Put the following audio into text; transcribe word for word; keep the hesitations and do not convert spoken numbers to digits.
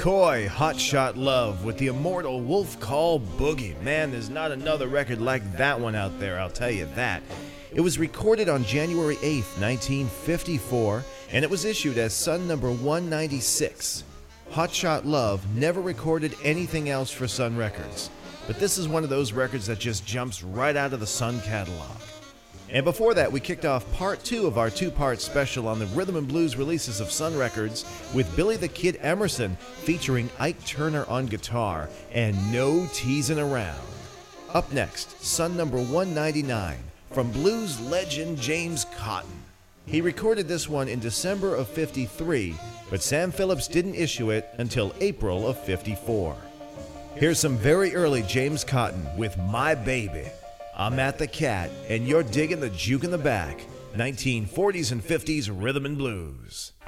McCoy, Hot Shot Love with the immortal Wolf Call Boogie. Man, there's not another record like that one out there, I'll tell you that. It was recorded on January eighth, nineteen fifty-four, and it was issued as Sun number one ninety-six. Hot Shot Love never recorded anything else for Sun Records, but this is one of those records that just jumps right out of the Sun catalog. And before that, we kicked off part two of our two-part special on the rhythm and blues releases of Sun Records with Billy the Kid Emerson featuring Ike Turner on guitar and No Teasing Around. Up next, Sun number one ninety-nine from blues legend James Cotton. He recorded this one in December of fifty-three, but Sam Phillips didn't issue it until April of fifty-four. Here's some very early James Cotton with My Baby. I'm at the Cat, and you're digging the juke in the back. nineteen forties and fifties rhythm and blues.